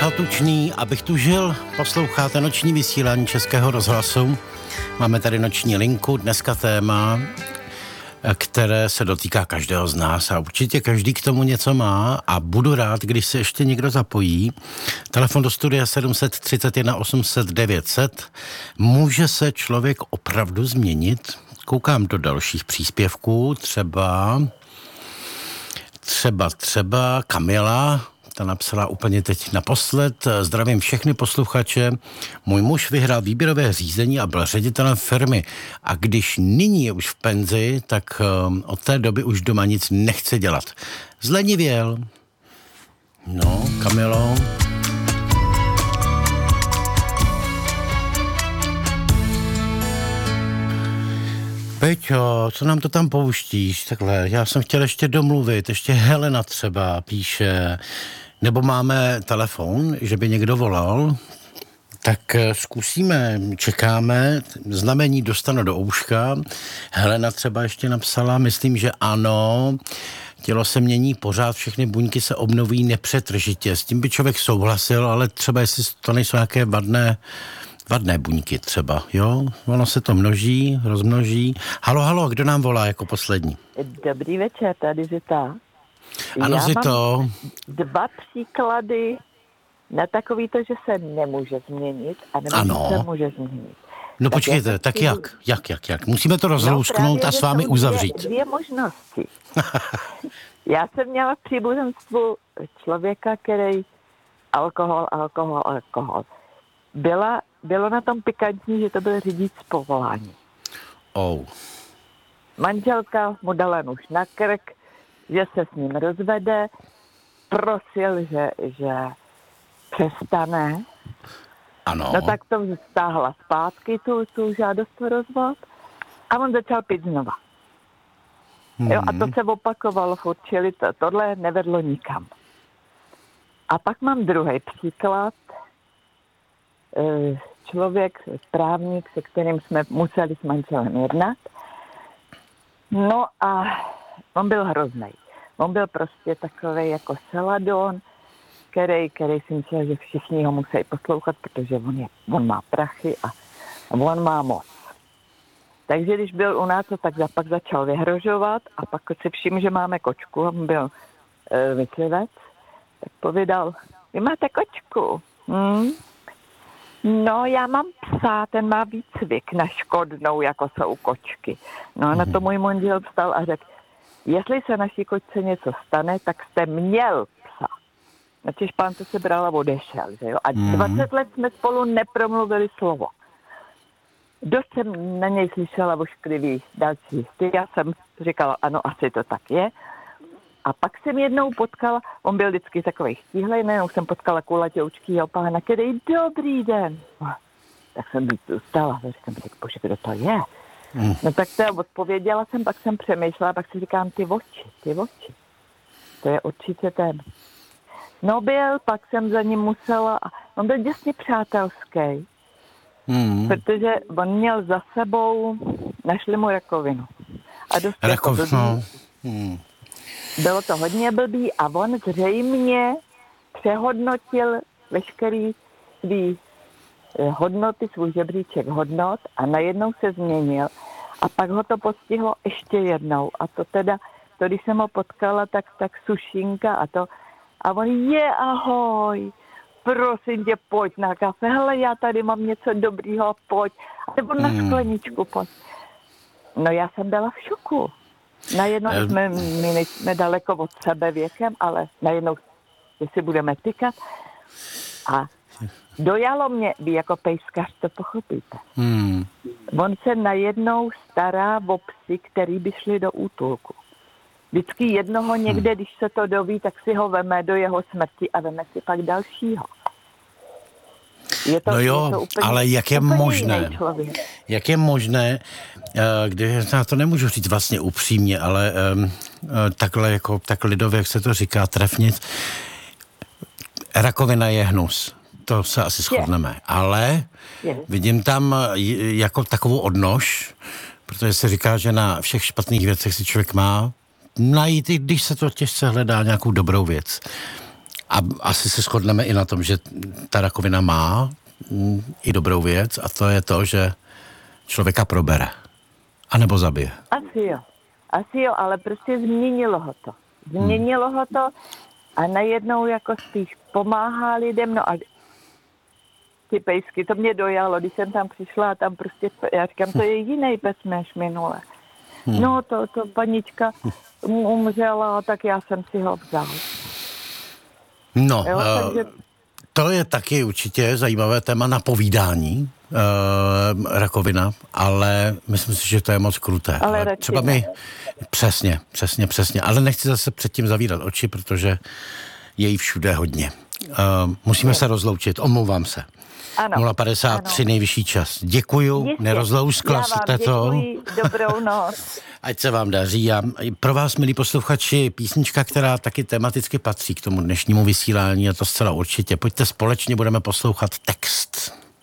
Michal Tučný, abych tu žil, posloucháte noční vysílání Českého rozhlasu. Máme tady noční linku, dneska téma, které se dotýká každého z nás a určitě každý k tomu něco má a budu rád, když se ještě někdo zapojí. Telefon do studia 731 800 900. Může se člověk opravdu změnit? Koukám do dalších příspěvků, třeba Kamila, ta napsala úplně teď naposled. Zdravím všechny posluchače. Můj muž vyhrál výběrové řízení a byl ředitelem firmy. A když nyní je už v penzi, tak od té doby už doma nic nechce dělat. Zlenivěl. No, Kamilo. Peťo, co nám to tam pouštíš? Takhle, já jsem chtěl ještě domluvit, ještě Helena třeba píše, nebo máme telefon, že by někdo volal, tak zkusíme, čekáme, znamení dostanu do ouška. Helena třeba ještě napsala, myslím, že ano, tělo se mění pořád, všechny buňky se obnoví nepřetržitě. S tím by člověk souhlasil, ale třeba jestli to nejsou nějaké vadné buňky třeba, jo? Ono se to množí, rozmnoží. Halo, kdo nám volá jako poslední? Dobrý večer, tady Zita. Ano, Zito. Mám 2 příklady na takový to, že se nemůže změnit a nebo se může změnit. No tak počkejte, tak jak? Musíme to rozlousknout a s vámi uzavřít. Dvě možnosti. Já jsem měla v příbuzenstvu člověka, který alkohol. Bylo na tom pikantní, že to byl řidič z povolání. Manželka mu dala nůž na krk, že se s ním rozvede, prosil, že přestane. Ano. No tak to stáhla zpátky, tu žádost o rozvod a on začal pít znova. Jo, a to se opakovalo furt, čili tohle nevedlo nikam. A pak mám druhý příklad. Člověk, právník, se kterým jsme museli s manželem jednat. No a on byl hrozný. On byl prostě takovej jako Celadon, který si myslel, že všichni ho musí poslouchat, protože on má prachy a on má moc. Takže když byl u nás, tak pak začal vyhrožovat a pak si všiml, že máme kočku, on byl myslivec, tak povídal, vy máte kočku? No, já mám psa, ten má výcvik na škodnou, jako jsou kočky. No a na to můj manžel vstal a řekl, jestli se naší kočce něco stane, tak jste měl psa. Načež pán to se bral a odešel, že jo? A 20 let jsme spolu nepromluvili slovo. Dost jsem na něj slyšela ošklivý další styk. Já jsem říkala, ano, asi to tak je. A pak jsem jednou potkala, on byl vždycky takovej štíhlej, nejenom jsem potkala kulatěučkýho pána, který dobrý den. Tak jsem vstala, říkám si, bože, kdo to je? No tak to odpověděla jsem, pak jsem přemýšlela, pak si říkám, ty oči. To je určitě ten. No byl, pak jsem za ním musela, on byl děsně přátelský, protože on měl za sebou, našli mu rakovinu. A dost Bylo to hodně blbý a on zřejmě přehodnotil veškerý svý hodnoty, svůj žebříček hodnot a najednou se změnil. A pak ho to postihlo ještě jednou. A to když jsem ho potkala, tak sušinka a to. A on ahoj, prosím tě, pojď na kafe. Hele, já tady mám něco dobrýho, pojď. A nebo na skleničku, pojď. No já jsem byla v šoku. Najednou my nejsme daleko od sebe věkem, ale najednou, jestli budeme tykat. A dojalo mě, vy jako pejskař to pochopíte. On se najednou stará o psy, který by šli do útulku. Vždycky jednoho někde, když se to doví, tak si ho veme do jeho smrti a veme si pak dalšího. Je to, no jo, je to úplně, ale jak je možné, když já to nemůžu říct vlastně upřímně, ale takhle jako tak lidově, jak se to říká, trefnit, rakovina je hnus. To se asi shodneme, ale vidím tam jako takovou odnož, protože se říká, že na všech špatných věcech si člověk má najít, i když se to těžce hledá, nějakou dobrou věc. A asi se shodneme i na tom, že ta rakovina má i dobrou věc a to je to, že člověka probere. A nebo zabije. Asi jo, ale prostě změnilo ho to. Změnilo ho to a najednou jako spíš pomáhá lidem, no a ty pejsky, to mě dojalo, když jsem tam přišla a tam prostě, já říkám, to je jiný pes než minule. No to panička umřela, tak já jsem si ho vzal. No, Jo, takže... to je taky určitě zajímavé téma na povídání, rakovina, ale myslím si, že to je moc kruté. Ale třeba mi, přesně, ale nechci zase předtím zavírat oči, protože je jí všude hodně. Musíme se rozloučit, omlouvám se. Ano. 053, ano. Nejvyšší čas. Děkuju, nerozlouskla jste to. Děkuji, dobrou noc. Ať se vám daří. A pro vás, milí posluchači, písnička, která taky tematicky patří k tomu dnešnímu vysílání, a to zcela určitě. Pojďte společně, budeme poslouchat Text.